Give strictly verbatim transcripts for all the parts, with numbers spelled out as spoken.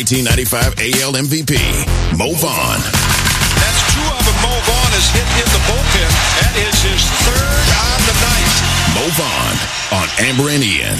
nineteen ninety-five A L M V P, Mo Vaughn. That's two of them. Mo Vaughn has hit in the bullpen. That is his third on the night. Mo Vaughn on Amber and Ian.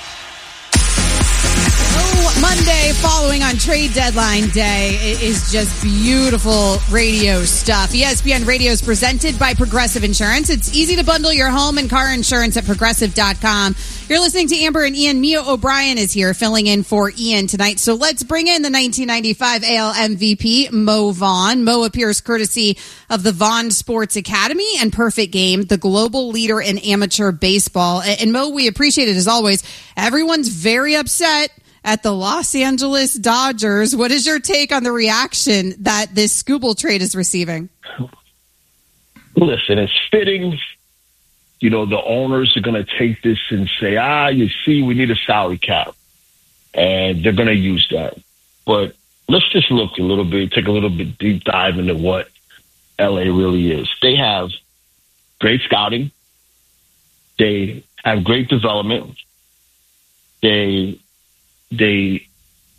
Oh, Monday following on trade deadline day. It is just beautiful radio stuff. E S P N Radio is presented by Progressive Insurance. It's easy to bundle your home and car insurance at progressive dot com. You're listening to Amber and Ian. Mia O'Brien is here filling in for Ian tonight. So let's bring in the nineteen ninety-five A L M V P, Mo Vaughn. Mo appears courtesy of the Vaughn Sports Academy and Perfect Game, the global leader in amateur baseball. And Mo, we appreciate it as always. Everyone's very upset at the Los Angeles Dodgers. What is your take on the reaction that this Skubal trade is receiving? Listen, it's fitting. You know, the owners are going to take this and say, ah, you see, we need a salary cap. And they're going to use that. But let's just look a little bit, take a little bit deep dive into what L A really is. They have great scouting. They have great development. They They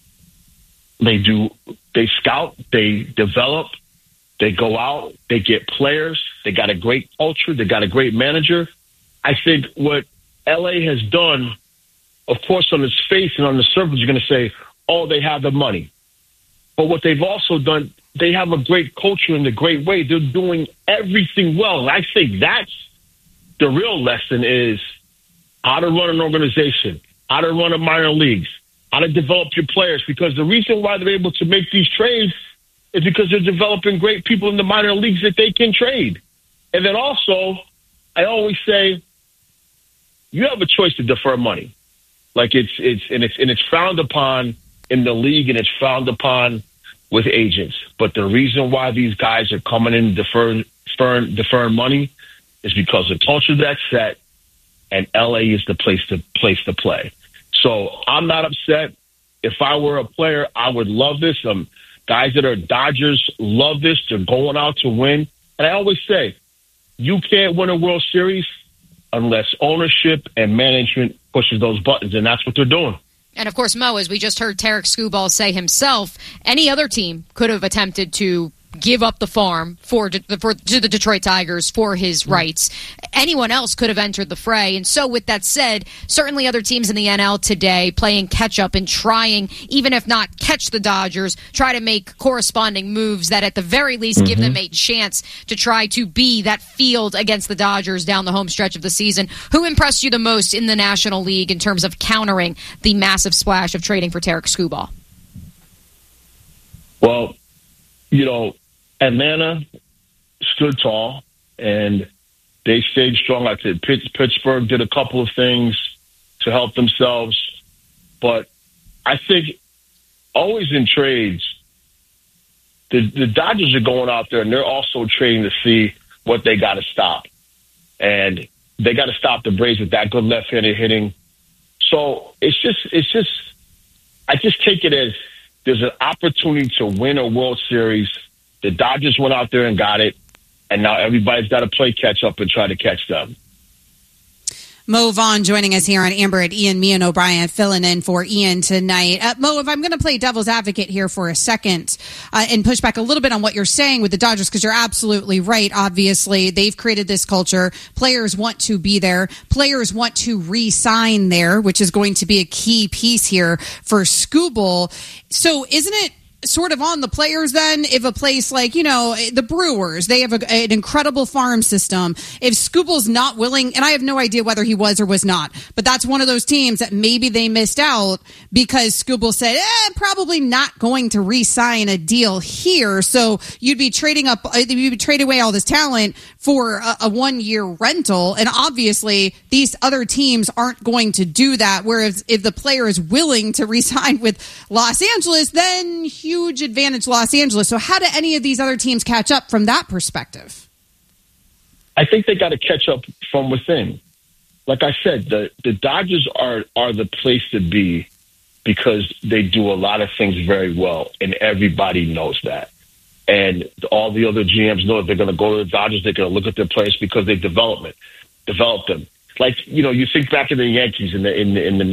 they do they scout, they develop, they go out, they get players, they got a great culture, they got a great manager. I think what L A has done, of course, on its face and on the surface, you're going to say, oh, they have the money. But what they've also done, they have a great culture in a great way. They're doing everything well. And I think that's the real lesson is how to run an organization, how to run a minor leagues, how to develop your players, because the reason why they're able to make these trades is because they're developing great people in the minor leagues that they can trade. And then also, I always say, you have a choice to defer money. Like it's, it's, and it's, and it's frowned upon in the league and it's frowned upon with agents. But the reason why these guys are coming in deferring, deferring, deferring money is because the culture that's set and L A is the place to place to play. So I'm not upset. If I were a player, I would love this. Um, guys that are Dodgers love this. They're going out to win. And I always say, you can't win a World Series unless ownership and management pushes those buttons, and that's what they're doing. And, of course, Mo, as we just heard Tarik Skubal say himself, any other team could have attempted to give up the farm for, for to the Detroit Tigers for his rights. Anyone else could have entered the fray. And so with that said, certainly other teams in the N L today playing catch up and trying, even if not catch the Dodgers, try to make corresponding moves that at the very least mm-hmm. give them a chance to try to be that field against the Dodgers down the home stretch of the season. Who impressed you the most in the National League in terms of countering the massive splash of trading for Tarik Skubal? Well, you know, Atlanta stood tall, and they stayed strong. Like I said, Pittsburgh did a couple of things to help themselves. But I think always in trades, the, the Dodgers are going out there, and they're also trading to see what they got to stop. And they got to stop the Braves with that good left-handed hitting. So it's just, it's just, I just take it as there's an opportunity to win a World Series. The Dodgers went out there and got it, and now everybody's got to play catch-up and try to catch them. Mo Vaughn joining us here on Amber and Ian, Mia and O'Brien filling in for Ian tonight. Uh, Mo, if I'm going to play devil's advocate here for a second uh, and push back a little bit on what you're saying with the Dodgers, because you're absolutely right. Obviously, they've created this culture. Players want to be there. Players want to re-sign there, which is going to be a key piece here for Skubal. So isn't it sort of on the players then, if a place like, you know, the Brewers, they have a, an incredible farm system. If Skubal's not willing, and I have no idea whether he was or was not, but that's one of those teams that maybe they missed out because Skubal said, eh, probably not going to re-sign a deal here. So you'd be trading up, you'd be trade away all this talent for a, a one-year rental. And obviously these other teams aren't going to do that. Whereas if the player is willing to re-sign with Los Angeles, then huge advantage Los Angeles. So how do any of these other teams catch up from that perspective? I think they got to catch up from within. Like I said, the, the Dodgers are, are the place to be because they do a lot of things very well, and everybody knows that. And all the other G Ms know if they're going to go to the Dodgers, they're going to look at their players because they develop it, develop them. Like, you know, you think back in the Yankees in the in the, in the